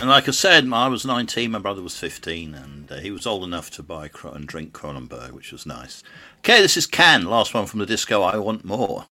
And like I said, I was 19, my brother was 15, and he was old enough to buy and drink Kronenberg, which was nice. Okay, this is Can, last one from the disco, I Want More.